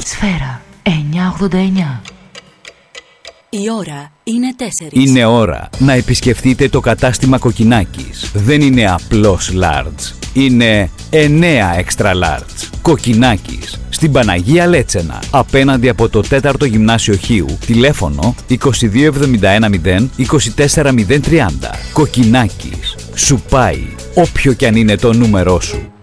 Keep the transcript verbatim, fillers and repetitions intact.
Σφαίρα εννιακόσια ογδόντα εννιά. Η ώρα είναι τέσσερις. Είναι ώρα να επισκεφτείτε το κατάστημα Κοκκινάκης. Δεν είναι απλώς large. Είναι εννέα extra large. Κοκκινάκης. Στην Παναγία Λέτσενα. Απέναντι από το τέταρτο Γυμνάσιο Χίου. Τηλέφωνο είκοσι δύο εβδομήντα ένα μηδέν είκοσι τέσσερα μηδέν τριάντα. Κοκκινάκης. Σου πάει όποιο κι αν είναι το νούμερό σου.